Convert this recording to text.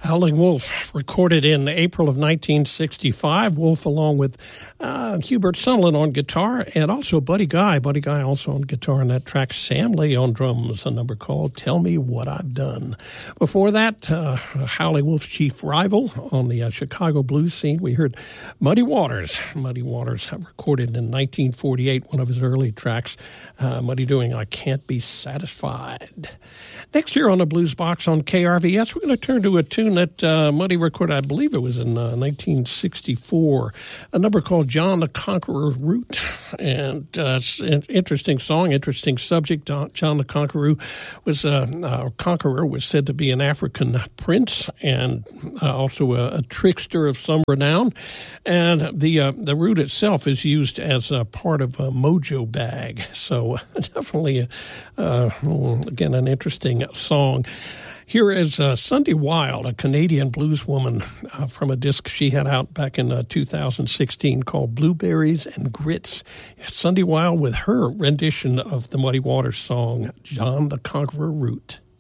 Howling Wolf, recorded in April of 1965. Wolf along with Hubert Sumlin on guitar and also Buddy Guy. Buddy Guy also on guitar on that track. Sam Lee on drums, a number called Tell Me What I've Done. Before that, Howling Wolf's chief rival on the Chicago blues scene, we heard Muddy Waters. Muddy Waters recorded in 1948, one of his early tracks. Muddy doing I Can't Be Satisfied. Next year on the Blues Box on KRVS, we're going to turn to a tune that Muddy recorded, I believe it was in 1964, a number called John the Conqueror Route. And it's an interesting song, interesting subject. John the Conqueror was said to be an African prince and also a trickster of some renown. And the route itself is used as a part of a mojo bag. So definitely, again, an interesting song. Here is Sunday Wilde, a Canadian blueswoman from a disc she had out back in 2016 called Blueberries and Grits. Sunday Wilde with her rendition of the Muddy Waters song, John the Conqueror Route.